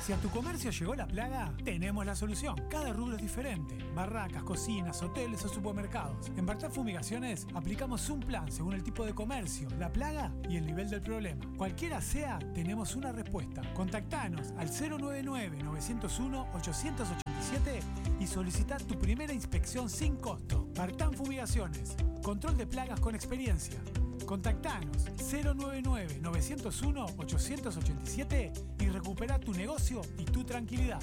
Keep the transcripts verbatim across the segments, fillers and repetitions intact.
Si a tu comercio llegó la plaga, tenemos la solución. Cada rubro es diferente. Barracas, cocinas, hoteles o supermercados. En Bartán Fumigaciones aplicamos un plan según el tipo de comercio, la plaga y el nivel del problema. Cualquiera sea, tenemos una respuesta. Contactanos al cero nueve nueve, nueve cero uno, ocho ocho siete y solicita tu primera inspección sin costo. Bartán Fumigaciones. Control de plagas con experiencia. Contactanos cero nueve nueve, nueve cero uno, ocho ocho siete y recupera tu negocio y tu tranquilidad.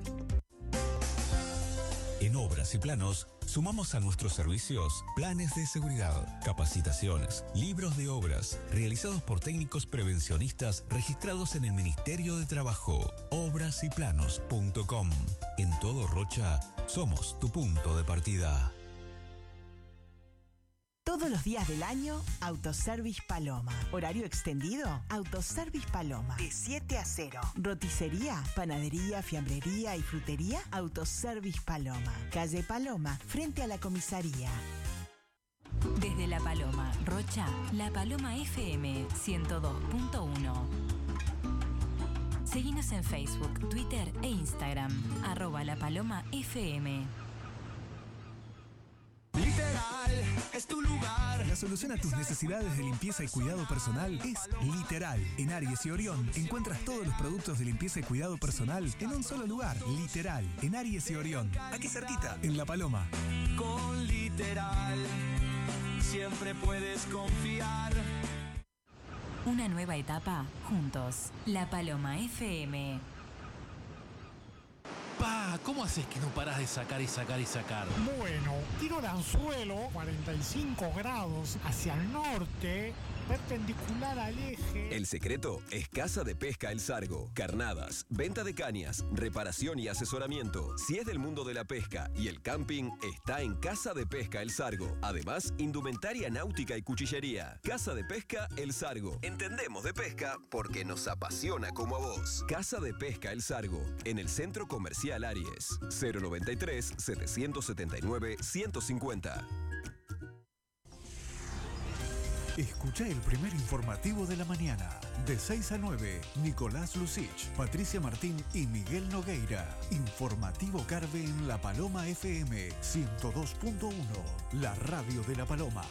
En Obras y Planos, sumamos a nuestros servicios planes de seguridad, capacitaciones, libros de obras, realizados por técnicos prevencionistas registrados en el Ministerio de Trabajo. obras y planos punto com. En todo Rocha, somos tu punto de partida. Todos los días del año, Autoservice Paloma. Horario extendido, Autoservice Paloma. De siete a cero. Roticería, panadería, fiambrería y frutería, Autoservice Paloma. Calle Paloma, frente a la comisaría. Desde La Paloma, Rocha, La Paloma F M ciento dos punto uno. Seguinos en Facebook, Twitter e Instagram, arroba La Paloma F M. Literal es tu lugar. La solución a tus necesidades de limpieza y cuidado personal es Literal. En Aries y Orión encuentras todos los productos de limpieza y cuidado personal en un solo lugar. Literal. En Aries y Orión. Aquí cerquita, en La Paloma. Con Literal siempre puedes confiar. Una nueva etapa juntos. La Paloma F M. Pa, ¿cómo haces que no parás de sacar y sacar y sacar? Bueno, tiro de anzuelo, cuarenta y cinco grados hacia el norte, perpendicular al eje. El secreto es Casa de Pesca El Sargo. Carnadas, venta de cañas, reparación y asesoramiento. Si es del mundo de la pesca y el camping, está en Casa de Pesca El Sargo. Además, indumentaria náutica y cuchillería. Casa de Pesca El Sargo. Entendemos de pesca porque nos apasiona como a vos. Casa de Pesca El Sargo, en el Centro Comercial Aries. cero noventa y tres, setecientos setenta y nueve, ciento cincuenta. Escucha el primer informativo de la mañana. De seis a nueve, Nicolás Lucich, Patricia Martín y Miguel Nogueira. Informativo Carve en La Paloma F M ciento dos punto uno, la radio de La Paloma.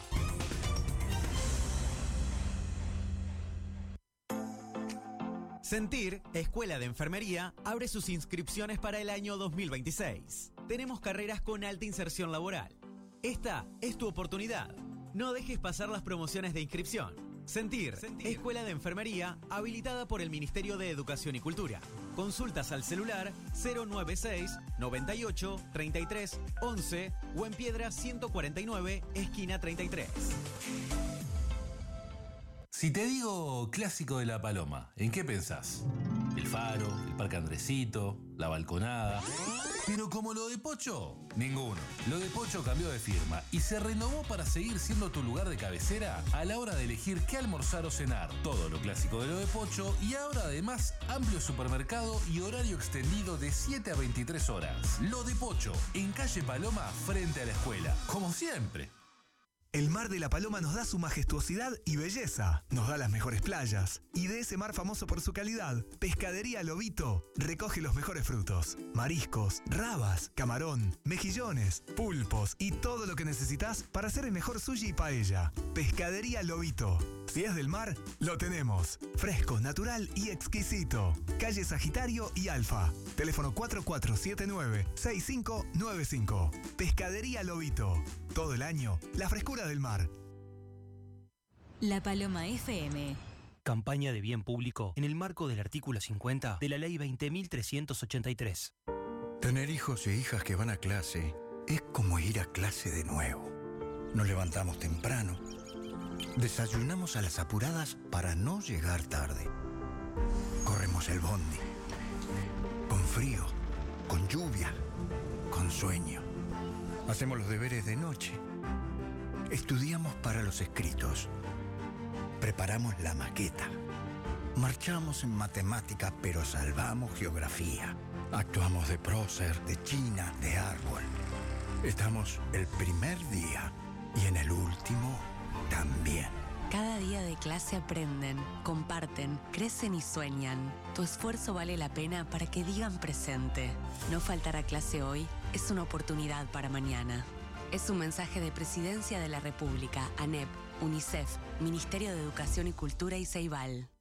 Sentir, Escuela de Enfermería, abre sus inscripciones para el año dos mil veintiséis. Tenemos carreras con alta inserción laboral. Esta es tu oportunidad. No dejes pasar las promociones de inscripción. Sentir, Sentir, Escuela de Enfermería, habilitada por el Ministerio de Educación y Cultura. Consultas al celular cero nueve seis, noventa y ocho, treinta y tres, once o en Piedra ciento cuarenta y nueve, esquina treinta y tres. Si te digo clásico de La Paloma, ¿en qué pensás? El Faro, el Parque Andresito, la Balconada. Pero como lo de Pocho, ninguno. Lo de Pocho cambió de firma y se renovó para seguir siendo tu lugar de cabecera a la hora de elegir qué almorzar o cenar. Todo lo clásico de lo de Pocho y ahora además amplio supermercado y horario extendido de siete a veintitrés horas. Lo de Pocho, en calle Paloma, frente a la escuela. Como siempre. El mar de La Paloma nos da su majestuosidad y belleza, nos da las mejores playas, y de ese mar famoso por su calidad, Pescadería Lobito recoge los mejores frutos, mariscos, rabas, camarón, mejillones, pulpos y todo lo que necesitas para hacer el mejor sushi y paella. Pescadería Lobito. Si es del mar, lo tenemos. Fresco, natural y exquisito. Calle Sagitario y Alfa. Teléfono cuatro cuatro siete nueve, seis cinco nueve cinco. Pescadería Lobito. Todo el año, la frescura del mar. La Paloma F M. Campaña de bien público en el marco del artículo cincuenta de la Ley veinte mil trescientos ochenta y tres. Tener hijos e hijas que van a clase es como ir a clase de nuevo. Nos levantamos temprano, desayunamos a las apuradas para no llegar tarde. Corremos el bondi, con frío, con lluvia, con sueño. Hacemos los deberes de noche. Estudiamos para los escritos. Preparamos la maqueta. Marchamos en matemática, pero salvamos geografía. Actuamos de prócer, de china, de árbol. Estamos el primer día y en el último también. Cada día de clase aprenden, comparten, crecen y sueñan. Tu esfuerzo vale la pena para que digan presente. No faltar a clase hoy es una oportunidad para mañana. Es un mensaje de Presidencia de la República, ANEP, UNICEF, Ministerio de Educación y Cultura y Ceibal.